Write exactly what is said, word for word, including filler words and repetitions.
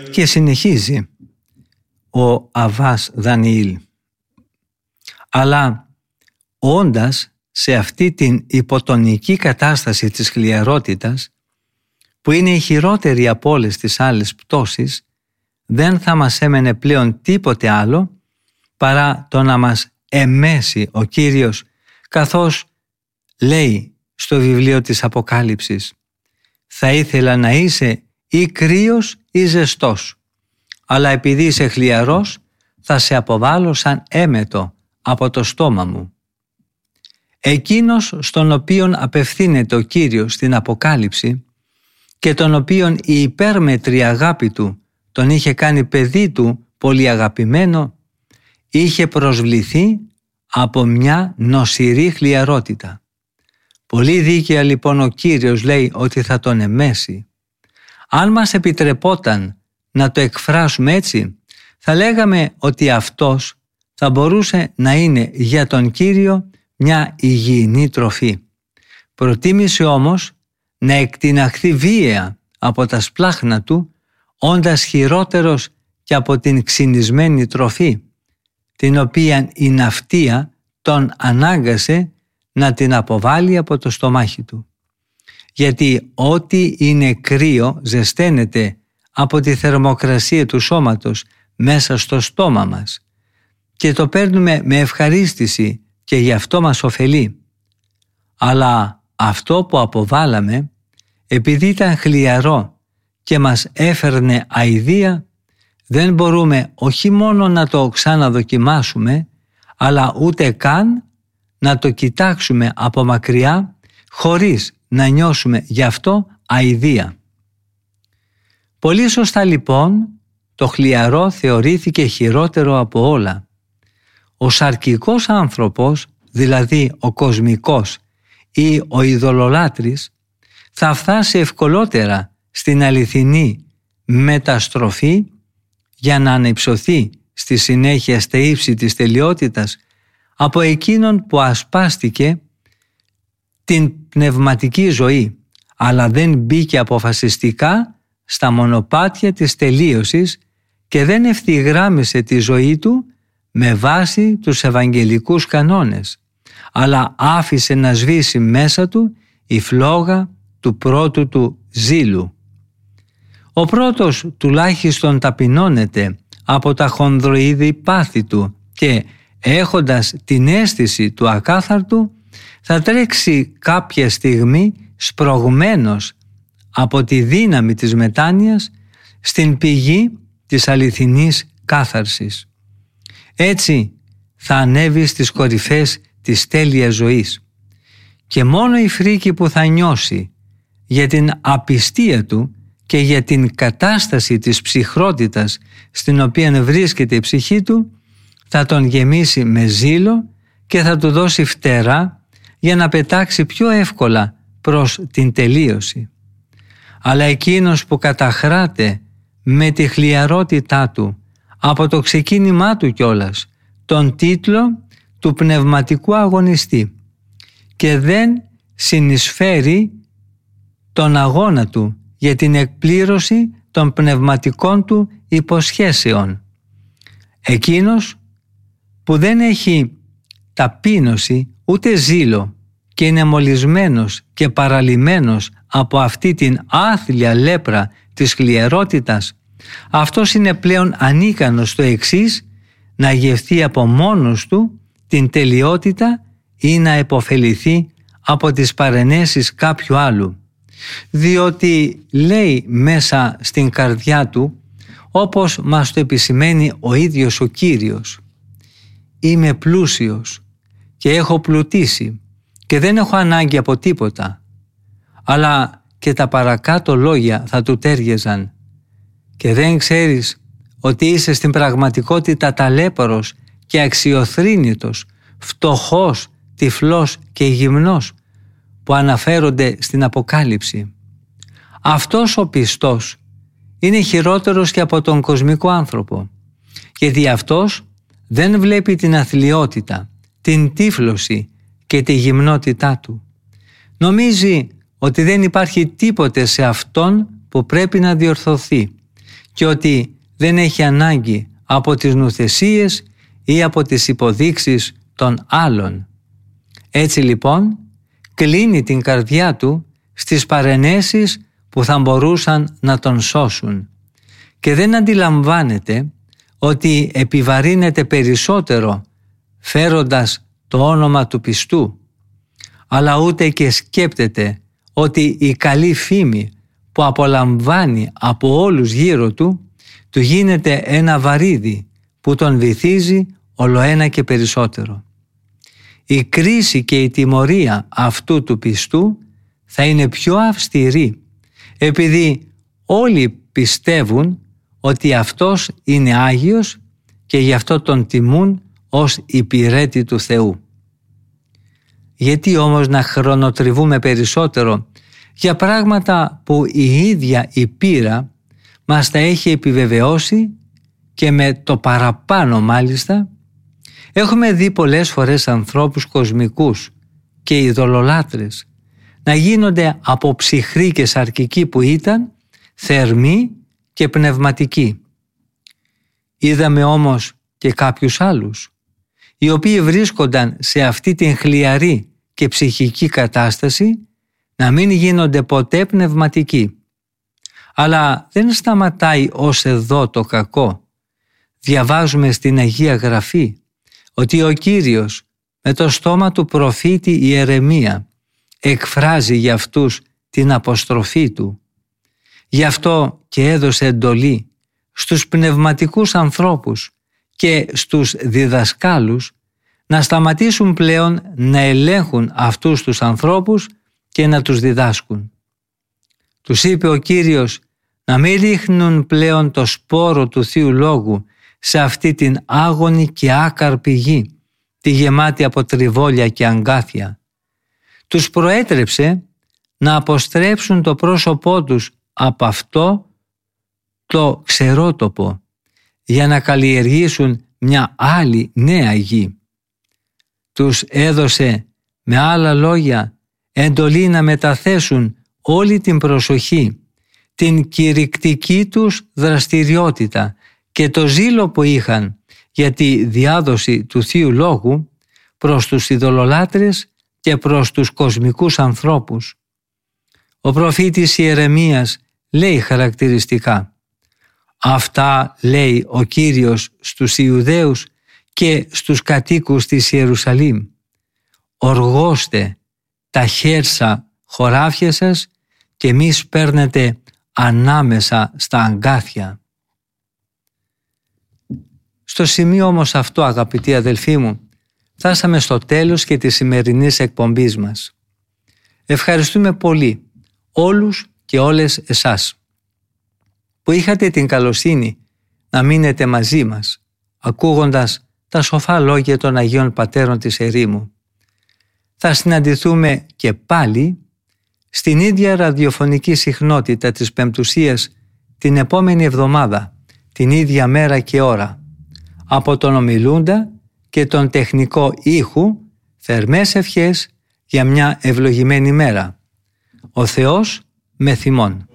Και συνεχίζει ο Αββάς Δανιήλ. Αλλά όντας σε αυτή την υποτονική κατάσταση της χλιαρότητας, που είναι η χειρότερη από όλες τις άλλες πτώσεις, δεν θα μας έμενε πλέον τίποτε άλλο παρά το να μας εμέσει ο Κύριος, καθώς λέει στο βιβλίο της Αποκάλυψης: «Θα ήθελα να είσαι ή κρύος ή ζεστός, αλλά επειδή είσαι χλιαρός θα σε αποβάλω σαν έμετο από το στόμα μου». Εκείνος στον οποίον απευθύνεται ο Κύριος στην Αποκάλυψη και τον οποίον η υπέρμετρη αγάπη του τον είχε κάνει παιδί του πολύ αγαπημένο, είχε προσβληθεί από μια νοσηρή χλιαρότητα. Πολύ δίκαια λοιπόν ο Κύριος λέει ότι θα τον εμέσει. Αν μας επιτρεπόταν να το εκφράσουμε έτσι, θα λέγαμε ότι αυτός θα μπορούσε να είναι για τον Κύριο μια υγιεινή τροφή. Προτίμησε όμως να εκτιναχθεί βίαια από τα σπλάχνα του, όντας χειρότερος και από την ξυνισμένη τροφή, την οποία η ναυτία τον ανάγκασε να την αποβάλει από το στομάχι του. Γιατί ό,τι είναι κρύο ζεσταίνεται από τη θερμοκρασία του σώματος μέσα στο στόμα μας και το παίρνουμε με ευχαρίστηση και γι' αυτό μας ωφελεί. Αλλά αυτό που αποβάλαμε, επειδή ήταν χλιαρό και μας έφερνε αηδία, δεν μπορούμε όχι μόνο να το ξαναδοκιμάσουμε, αλλά ούτε καν να το κοιτάξουμε από μακριά χωρίς να νιώσουμε γι' αυτό αηδία. Πολύ σωστά λοιπόν το χλιαρό θεωρήθηκε χειρότερο από όλα. Ο σαρκικός άνθρωπος, δηλαδή ο κοσμικός ή ο ειδωλολάτρης, θα φτάσει ευκολότερα στην αληθινή μεταστροφή για να ανυψωθεί στη συνέχεια στα ύψη της τελειότητας από εκείνον που ασπάστηκε την πνευματική ζωή, αλλά δεν μπήκε αποφασιστικά στα μονοπάτια της τελείωσης και δεν ευθυγράμμισε τη ζωή του με βάση τους ευαγγελικούς κανόνες, αλλά άφησε να σβήσει μέσα του η φλόγα του πρώτου του ζήλου. Ο πρώτος τουλάχιστον ταπεινώνεται από τα χονδροειδή πάθη του και έχοντας την αίσθηση του ακάθαρτου θα τρέξει κάποια στιγμή σπρωγμένος από τη δύναμη της μετάνοιας στην πηγή της αληθινής κάθαρσης. Έτσι θα ανέβει στις κορυφές της τέλειας ζωής και μόνο η φρίκη που θα νιώσει για την απιστία του και για την κατάσταση της ψυχρότητας στην οποία βρίσκεται η ψυχή του θα τον γεμίσει με ζήλο και θα του δώσει φτερά για να πετάξει πιο εύκολα προς την τελείωση. Αλλά εκείνος που καταχράται με τη χλιαρότητά του από το ξεκίνημά του κιόλας τον τίτλο του πνευματικού αγωνιστή και δεν συνεισφέρει τον αγώνα του για την εκπλήρωση των πνευματικών του υποσχέσεων. Εκείνος που δεν έχει ταπείνωση ούτε ζήλο και είναι μολυσμένος και παραλυμένος από αυτή την άθλια λέπρα της χλιαρότητας, αυτός είναι πλέον ανίκανος στο εξής να γευθεί από μόνος του την τελειότητα ή να επωφεληθεί από τις παρενέσεις κάποιου άλλου. Διότι λέει μέσα στην καρδιά του, όπως μας το επισημαίνει ο ίδιος ο Κύριος: «Είμαι πλούσιος και έχω πλουτίσει και δεν έχω ανάγκη από τίποτα». Αλλά και τα παρακάτω λόγια θα του τέριαζαν: «Και δεν ξέρεις ότι είσαι στην πραγματικότητα ταλέπαρος και αξιοθρήνητος, φτωχός, τυφλός και γυμνός», που αναφέρονται στην Αποκάλυψη. Αυτός ο πιστός είναι χειρότερος και από τον κοσμικό άνθρωπο, γιατί αυτός δεν βλέπει την αθλιότητα, την τύφλωση και τη γυμνότητά του. Νομίζει ότι δεν υπάρχει τίποτε σε αυτόν που πρέπει να διορθωθεί και ότι δεν έχει ανάγκη από τις νουθεσίες ή από τις υποδείξεις των άλλων. Έτσι λοιπόν κλείνει την καρδιά του στις παρενέσεις που θα μπορούσαν να τον σώσουν και δεν αντιλαμβάνεται ότι επιβαρύνεται περισσότερο φέροντας το όνομα του πιστού, αλλά ούτε και σκέπτεται ότι η καλή φήμη που απολαμβάνει από όλους γύρω του του γίνεται ένα βαρύδι που τον βυθίζει ολοένα και περισσότερο. Η κρίση και η τιμωρία αυτού του πιστού θα είναι πιο αυστηρή, επειδή όλοι πιστεύουν ότι αυτός είναι Άγιος και γι' αυτό τον τιμούν ως υπηρέτη του Θεού. Γιατί όμως να χρονοτριβούμε περισσότερο για πράγματα που η ίδια η πείρα μας τα έχει επιβεβαιώσει και με το παραπάνω μάλιστα? Έχουμε δει πολλές φορές ανθρώπους κοσμικούς και ειδωλολάτρες να γίνονται από ψυχροί και σαρκικοί που ήταν θερμοί και πνευματικοί. Είδαμε όμως και κάποιους άλλους, οι οποίοι βρίσκονταν σε αυτή την χλιαρή και ψυχική κατάσταση, να μην γίνονται ποτέ πνευματικοί. Αλλά δεν σταματάει ως εδώ το κακό. Διαβάζουμε στην Αγία Γραφή ότι ο Κύριος με το στόμα του προφήτη Ιερεμία εκφράζει για αυτούς την αποστροφή του. Γι' αυτό και έδωσε εντολή στους πνευματικούς ανθρώπους και στους διδασκάλους να σταματήσουν πλέον να ελέγχουν αυτούς τους ανθρώπους και να τους διδάσκουν. Τους είπε ο Κύριος να μην ρίχνουν πλέον το σπόρο του Θείου Λόγου σε αυτή την άγονη και άκαρπη γη, τη γεμάτη από τριβόλια και αγκάθια. Τους προέτρεψε να αποστρέψουν το πρόσωπό τους από αυτό το ξερότοπο για να καλλιεργήσουν μια άλλη νέα γη. Τους έδωσε με άλλα λόγια εντολή να μεταθέσουν όλη την προσοχή, την κηρυκτική τους δραστηριότητα και το ζήλο που είχαν για τη διάδοση του Θείου Λόγου προς τους ειδωλολάτρες και προς τους κοσμικούς ανθρώπους. Ο προφήτης Ιερεμίας λέει χαρακτηριστικά: αυτά λέει ο Κύριος στους Ιουδαίους και στους κατοίκους της Ιερουσαλήμ. Οργώστε τα χέρσα χωράφια σας και μη σπέρνετε ανάμεσα στα αγκάθια. Στο σημείο όμως αυτό, αγαπητοί αδελφοί μου, φτάσαμε στο τέλος και της σημερινής εκπομπής μας. Ευχαριστούμε πολύ όλους και όλες εσάς που είχατε την καλοσύνη να μείνετε μαζί μας, ακούγοντας τα σοφά λόγια των Αγίων Πατέρων της ερήμου. Θα συναντηθούμε και πάλι στην ίδια ραδιοφωνική συχνότητα της Πεμπτουσίας την επόμενη εβδομάδα, την ίδια μέρα και ώρα. Από τον ομιλούντα και τον τεχνικό ήχου, θερμές ευχές για μια ευλογημένη μέρα. Ο Θεός με θυμών.